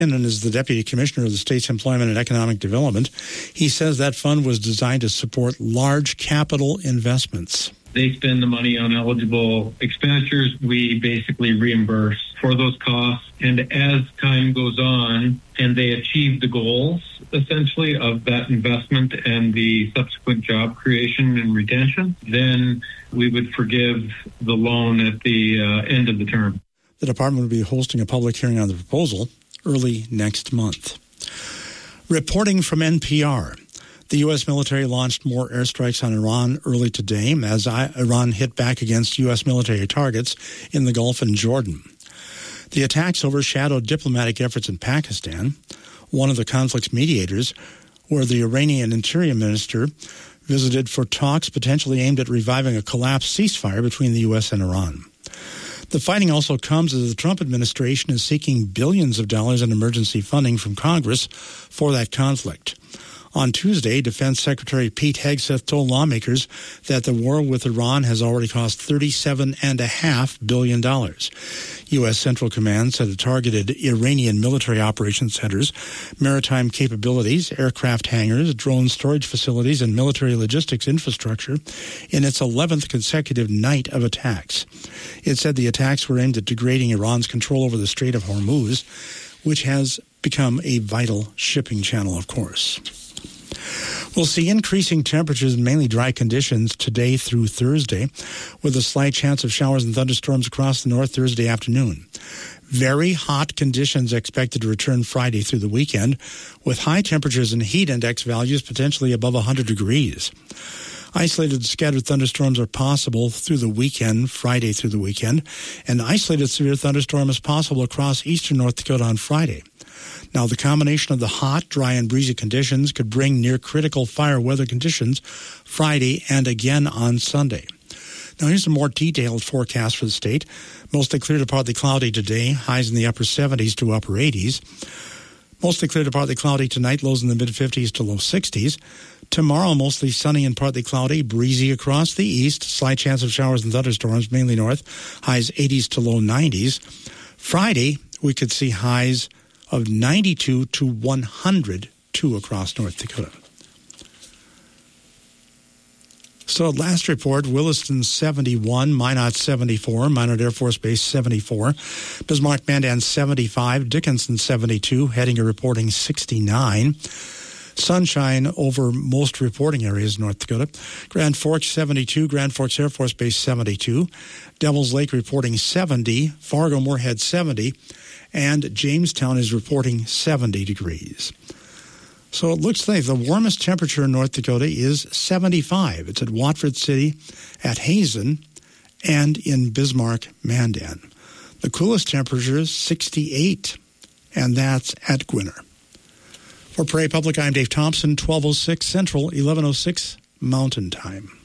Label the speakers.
Speaker 1: And is the Deputy Commissioner of the state's Employment and Economic Development. He says that fund was designed to support large capital investments.
Speaker 2: They spend the money on eligible expenditures. We basically reimburse for those costs. And as time goes on and they achieve the goals, essentially, of that investment and the subsequent job creation and retention, then we would forgive the loan at the end of the term.
Speaker 1: The department will be hosting a public hearing on the proposal early next month. Reporting from NPR. The U.S. military launched more airstrikes on Iran early today as Iran hit back against U.S. military targets in the Gulf and Jordan. The attacks overshadowed diplomatic efforts in Pakistan, one of the conflict's mediators, where the Iranian Interior Minister visited for talks potentially aimed at reviving a collapsed ceasefire between the U.S. and Iran. The fighting also comes as the Trump administration is seeking billions of dollars in emergency funding from Congress for that conflict. On Tuesday, Defense Secretary Pete Hegseth told lawmakers that the war with Iran has already cost $37.5 billion. U.S. Central Command said it targeted Iranian military operations centers, maritime capabilities, aircraft hangars, drone storage facilities, and military logistics infrastructure in its 11th consecutive night of attacks. It said the attacks were aimed at degrading Iran's control over the Strait of Hormuz, which has become a vital shipping channel, of course. We'll see increasing temperatures and mainly dry conditions today through Thursday, with a slight chance of showers and thunderstorms across the north Thursday afternoon. Very hot conditions expected to return Friday through the weekend, with high temperatures and heat index values potentially above 100 degrees. Isolated scattered thunderstorms are possible through the weekend, Friday through the weekend, and isolated severe thunderstorm is possible across eastern North Dakota on Friday. Now, the combination of the hot, dry, and breezy conditions could bring near-critical fire weather conditions Friday and again on Sunday. Now, here's a more detailed forecast for the state. Mostly clear to partly cloudy today, highs in the upper 70s to upper 80s. Mostly clear to partly cloudy tonight, lows in the mid-50s to low 60s. Tomorrow, mostly sunny and partly cloudy, breezy across the east. Slight chance of showers and thunderstorms, mainly north. Highs 80s to low 90s. Friday, we could see highs of 92 to 102 across North Dakota. So at last report, Williston 71, Minot 74, Minot Air Force Base 74, Bismarck-Mandan 75, Dickinson 72, Hettinger reporting 69. Sunshine over most reporting areas in North Dakota. Grand Forks 72, Grand Forks Air Force Base 72, Devils Lake reporting 70, Fargo-Moorhead 70, and Jamestown is reporting 70 degrees. So it looks like the warmest temperature in North Dakota is 75. It's at Watford City, at Hazen, and in Bismarck-Mandan. The coolest temperature is 68, and that's at Gwinner. For Prairie Public, I'm Dave Thompson, 12:06 Central, 11:06 Mountain Time.